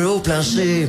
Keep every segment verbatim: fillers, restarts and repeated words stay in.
au plancher.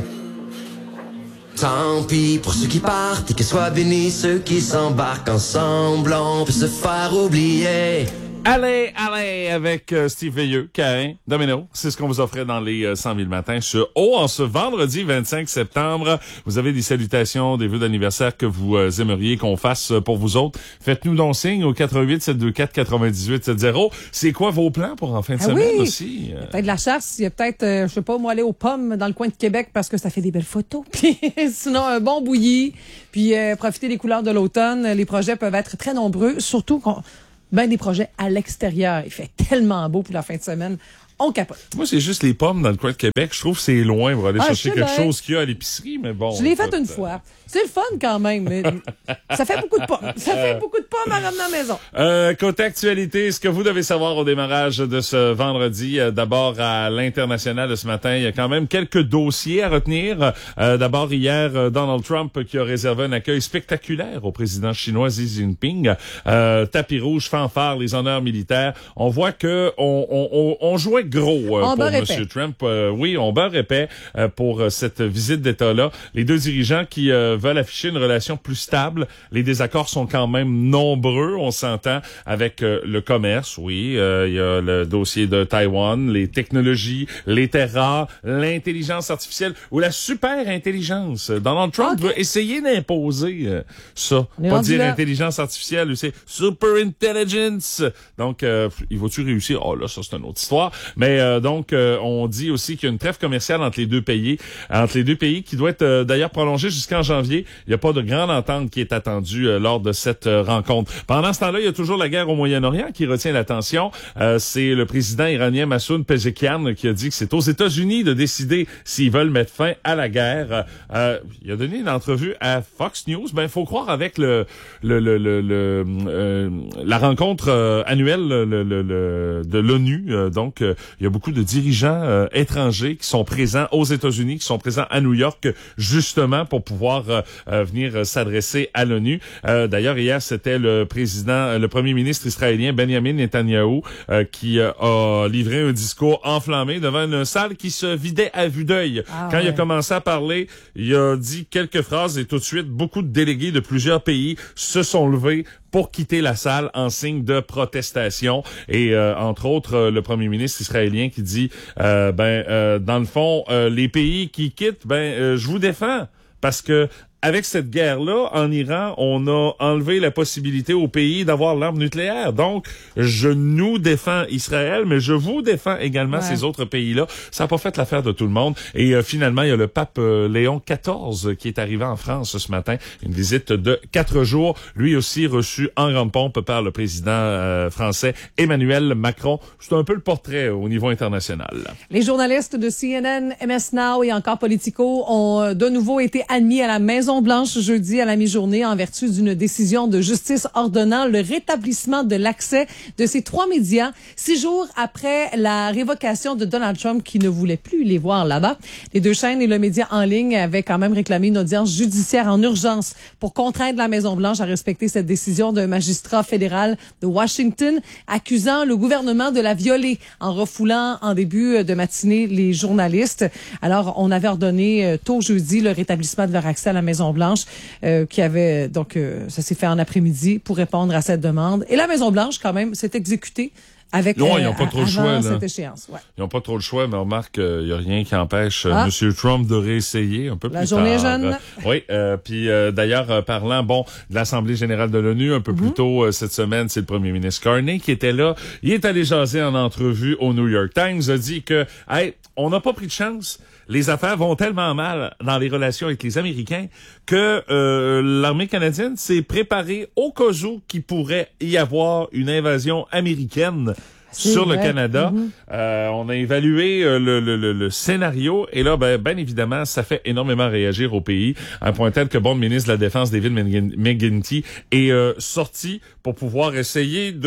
Tant pis pour ceux qui partent et que soient bénis ceux qui s'embarquent ensemble. On peut se faire oublier. Allez, allez, avec euh, Steve Veilleux, Cain, Domino. C'est ce qu'on vous offrait dans les euh, cent mille matins sur O en ce vendredi vingt-cinq septembre. Vous avez des salutations, des vœux d'anniversaire que vous euh, aimeriez qu'on fasse pour vous autres. Faites-nous donc signe au quatre huit sept deux quatre quatre-vingt-dix-huit soixante. C'est quoi vos plans pour en fin de ah semaine oui. aussi? Il y a peut-être de la chasse. Il y a peut-être, euh, je sais pas, moi, aller aux pommes dans le coin de Québec parce que ça fait des belles photos. Puis sinon, un bon bouilli. Puis euh, profiter des couleurs de l'automne. Les projets peuvent être très nombreux, surtout qu'on ben des projets à l'extérieur. Il fait tellement beau pour la fin de semaine. On capote. Moi, c'est juste les pommes dans le coin de Québec. Je trouve que c'est loin pour aller ah, chercher quelque bien. chose qu'il y a à l'épicerie, mais bon. Je l'ai fait écoute, une fois. C'est le fun quand même, mais ça fait beaucoup de pommes. Ça fait beaucoup de pommes à ramener à la maison. Euh, côté actualité, ce que vous devez savoir au démarrage de ce vendredi, euh, d'abord à l'international de ce matin, il y a quand même quelques dossiers à retenir. Euh, d'abord, hier, euh, Donald Trump qui a réservé un accueil spectaculaire au président chinois Xi Jinping. Euh, tapis rouge, fanfare, les honneurs militaires. On voit que on, on, on jouait gros euh, pour M. Trump. Euh, oui, on beurre épais euh, pour euh, cette visite d'État-là. Les deux dirigeants qui euh, veulent afficher une relation plus stable. Les désaccords sont quand même nombreux, on s'entend, avec euh, le commerce, oui. Euh, il y a le dossier de Taïwan, les technologies, les terres rares, l'intelligence artificielle ou la super intelligence. Donald Trump okay. veut essayer d'imposer euh, ça. Pas dire là. Intelligence artificielle, c'est super intelligence. Donc, euh, il va-tu réussir? Oh là, ça c'est une autre histoire. Mais euh, donc, euh, on dit aussi qu'il y a une trêve commerciale entre les deux pays, entre les deux pays qui doit être euh, d'ailleurs prolongée jusqu'en janvier. Il n'y a pas de grande entente qui est attendue euh, lors de cette euh, rencontre. Pendant ce temps-là, il y a toujours la guerre au Moyen-Orient qui retient l'attention. Euh, c'est le président iranien Massoud Pezeshkian qui a dit que c'est aux États-Unis de décider s'ils veulent mettre fin à la guerre. Euh, il a donné une entrevue à Fox News. Ben, il faut croire avec le, le, le, le, le euh, la rencontre euh, annuelle le, le, le, de l'ONU. Euh, donc, euh, il y a beaucoup de dirigeants euh, étrangers qui sont présents aux États-Unis, qui sont présents à New York, justement pour pouvoir euh, euh, venir euh, s'adresser à l'ONU. Euh, d'ailleurs, hier, c'était le président, le premier ministre israélien Benjamin Netanyahou euh, qui euh, a livré un discours enflammé devant une salle qui se vidait à vue d'œil. Ah, Quand ouais. il a commencé à parler, il a dit quelques phrases et tout de suite, beaucoup de délégués de plusieurs pays se sont levés pour quitter la salle en signe de protestation. Et euh, entre autres, euh, le premier ministre israélien qui dit, euh, ben, euh, dans le fond, euh, les pays qui quittent, ben, euh, je vous défends. Parce que avec cette guerre-là, en Iran, on a enlevé la possibilité au pays d'avoir l'arme nucléaire. Donc, je nous défends Israël, mais je vous défends également ouais. ces autres pays-là. Ça n'a pas fait l'affaire de tout le monde. Et euh, finalement, il y a le pape euh, Léon quatorze qui est arrivé en France ce matin. Une visite de quatre jours. Lui aussi reçu en grande pompe par le président euh, français Emmanuel Macron. C'est un peu le portrait au niveau international. Les journalistes de C N N, M S Now et encore Politico ont de nouveau été admis à la Maison Blanche jeudi à la mi-journée en vertu d'une décision de justice ordonnant le rétablissement de l'accès de ces trois médias six jours après la révocation de Donald Trump qui ne voulait plus les voir là-bas. Les deux chaînes et le média en ligne avaient quand même réclamé une audience judiciaire en urgence pour contraindre la Maison Blanche à respecter cette décision d'un magistrat fédéral de Washington accusant le gouvernement de la violer en refoulant en début de matinée les journalistes. Alors, on avait ordonné tôt jeudi le rétablissement de leur accès à la Maison Blanche, euh, qui avait donc euh, ça s'est fait en après-midi pour répondre à cette demande. Et la Maison Blanche, quand même, s'est exécutée avec non, euh, ils n'ont pas trop le choix, là. Cette échéance. Ouais. Ils n'ont pas trop le choix, mais remarque, il euh, n'y a rien qui empêche ah. M. Trump de réessayer un peu la plus journée tard. jeune. Euh, oui, euh, puis euh, d'ailleurs, euh, parlant bon de l'Assemblée générale de l'ONU, un peu mm-hmm. plus tôt euh, cette semaine, c'est le premier ministre Carney qui était là. Il est allé jaser en entrevue au New York Times, a dit que hey, on n'a pas pris de chance. Les affaires vont tellement mal dans les relations avec les Américains que euh, l'armée canadienne s'est préparée au cas où qu'il pourrait y avoir une invasion américaine C'est sur vrai. le Canada. Mm-hmm. Euh, on a évalué euh, le, le, le, le scénario et là, ben, ben évidemment, ça fait énormément réagir au pays. À un point tel que bon, le ministre de la Défense, David McGuinty, est euh, sorti pour pouvoir essayer de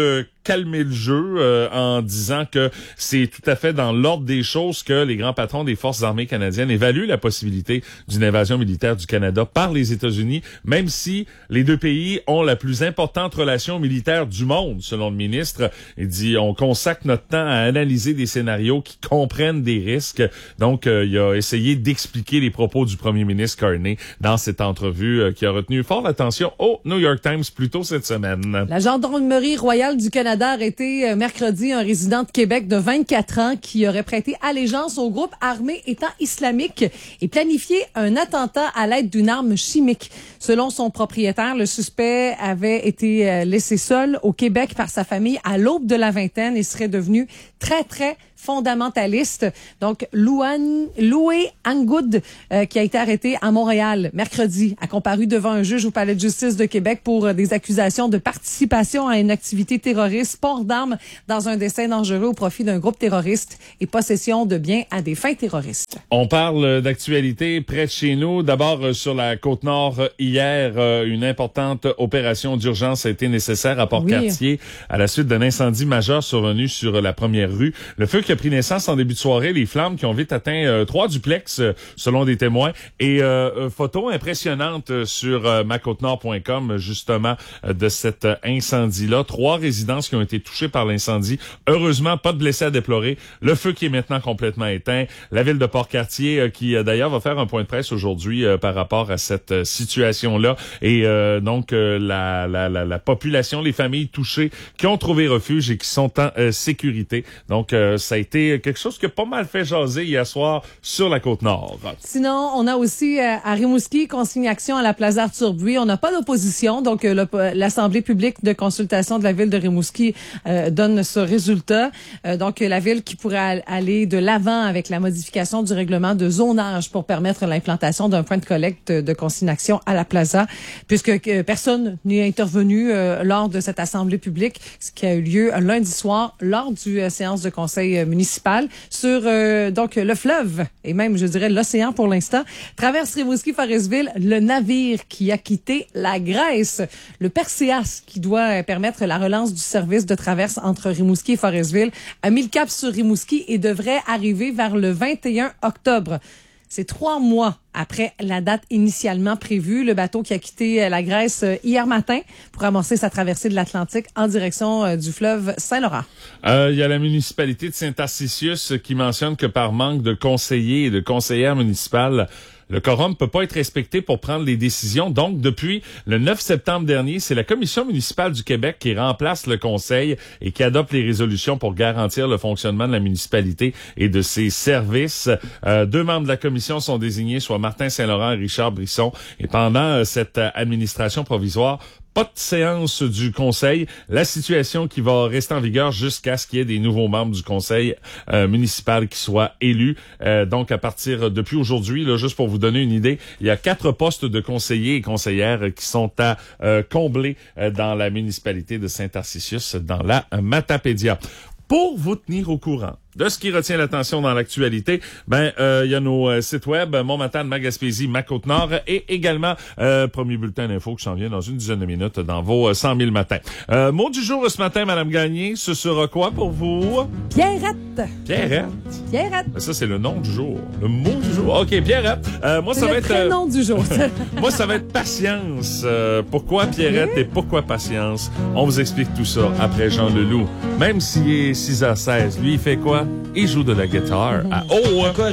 calmer le jeu euh, en disant que c'est tout à fait dans l'ordre des choses que les grands patrons des forces armées canadiennes évaluent la possibilité d'une invasion militaire du Canada par les États-Unis, même si les deux pays ont la plus importante relation militaire du monde, selon le ministre. Il dit, on consacre notre temps à analyser des scénarios qui comprennent des risques. Donc, euh, il a essayé d'expliquer les propos du premier ministre Carney dans cette entrevue euh, qui a retenu fort l'attention au New York Times plus tôt cette semaine. La Gendarmerie royale du Canada a arrêté euh, mercredi un résident de Québec de vingt-quatre ans qui aurait prêté allégeance au groupe armé État islamique et planifié un attentat à l'aide d'une arme chimique. Selon son propriétaire, le suspect avait été euh, laissé seul au Québec par sa famille à l'aube de la vingtaine et serait devenu très, très fondamentaliste. Donc, Louane, Loué Angoud, euh, qui a été arrêté à Montréal mercredi, a comparu devant un juge au Palais de justice de Québec pour euh, des accusations de participation à une activité terroriste, port d'armes dans un dessein dangereux au profit d'un groupe terroriste et possession de biens à des fins terroristes. On parle d'actualité près de chez nous. D'abord, euh, sur la Côte-Nord, euh, hier, euh, une importante opération d'urgence a été nécessaire à Port-Cartier oui. à la suite d'un incendie majeur survenu sur la première rue. Le feu qui a pris naissance en début de soirée, les flammes qui ont vite atteint euh, trois duplex, euh, selon des témoins. Et euh, photo impressionnante sur euh, ma côte nord point com, justement, euh, de cet euh, incendie-là. Trois résidences qui ont été touchées par l'incendie. Heureusement, pas de blessés à déplorer. Le feu qui est maintenant complètement éteint. La ville de Port-Cartier, euh, qui euh, d'ailleurs va faire un point de presse aujourd'hui euh, par rapport à cette euh, situation-là. Et euh, donc, euh, la, la, la, la population, les familles touchées qui ont trouvé refuge et qui sont en euh, sécurité. Donc, euh, ça a été quelque chose qui a pas mal fait jaser hier soir sur la Côte-Nord. Sinon, on a aussi euh, à Rimouski, consignation à la Plaza Arthur-Buis. On n'a pas d'opposition, donc euh, le, l'Assemblée publique de consultation de la ville de Rimouski euh, donne ce résultat. Euh, donc, la ville qui pourrait aller de l'avant avec la modification du règlement de zonage pour permettre l'implantation d'un point de collecte de consignation à la Plaza, puisque euh, personne n'est intervenu euh, lors de cette Assemblée publique, ce qui a eu lieu lundi soir lors du euh, séance de conseil euh, municipal sur euh, donc le fleuve et même je dirais l'océan pour l'instant. Traverse Rimouski-Forestville, le navire qui a quitté la Grèce, le Perséas qui doit euh, permettre la relance du service de traverse entre Rimouski et Forestville a mis le cap sur Rimouski et devrait arriver vers le vingt et un octobre. C'est trois mois après la date initialement prévue. Le bateau qui a quitté la Grèce hier matin pour amorcer sa traversée de l'Atlantique en direction du fleuve Saint-Laurent. Euh, il y a la municipalité de Saint-Tarcisius qui mentionne que par manque de conseillers et de conseillères municipales, le quorum peut pas être respecté pour prendre les décisions. Donc, depuis le neuf septembre dernier, c'est la Commission municipale du Québec qui remplace le Conseil et qui adopte les résolutions pour garantir le fonctionnement de la municipalité et de ses services. Euh, deux membres de la Commission sont désignés, soit Martin Saint-Laurent et Richard Brisson. Et pendant euh, cette euh, administration provisoire, pas de séance du Conseil. La situation qui va rester en vigueur jusqu'à ce qu'il y ait des nouveaux membres du Conseil euh, municipal qui soient élus. Euh, donc, à partir depuis aujourd'hui, là, juste pour vous donner une idée, il y a quatre postes de conseillers et conseillères qui sont à euh, combler euh, dans la municipalité de Saint-Tarcisius, dans la Matapédia. Pour vous tenir au courant de ce qui retient l'attention dans l'actualité, ben euh, il y a nos euh, sites web, Mon Matin, Ma Gaspésie, Ma Côte-Nord et également euh, premier bulletin d'info qui s'en vient dans une dizaine de minutes dans vos euh, cent mille matins. Euh, mot du jour ce matin, Madame Gagné, ce sera quoi pour vous? Pierrette. Pierrette. Pierrette. Ben, ça, c'est le nom du jour. Le mot du jour. OK, Pierrette. Euh, moi, c'est ça le va être... prénom euh, du jour. moi, ça va être patience. Euh, pourquoi Pierrette oui. et pourquoi patience? On vous explique tout ça après Jean Leloup. Même s'il est six heures seize, lui, il fait quoi? Il joue de la guitare à haut.